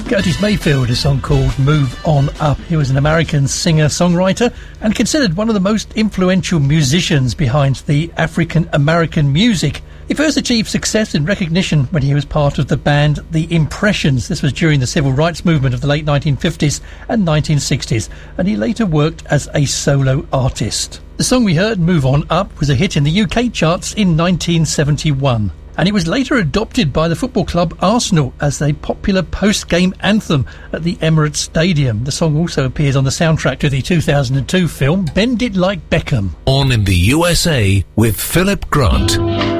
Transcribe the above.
Curtis Mayfield, a song called Move On Up. He was an American singer-songwriter and considered one of the most influential musicians behind the African-American music. He first achieved success and recognition when he was part of the band The Impressions. This was during the civil rights movement of the late 1950s and 1960s, and he later worked as a solo artist. The song we heard, Move On Up, was a hit in the UK charts in 1971. And it was later adopted by the football club Arsenal as a popular post-game anthem at the Emirates Stadium. The song also appears on the soundtrack to the 2002 film Bend It Like Beckham. On in the USA with Philip Grant.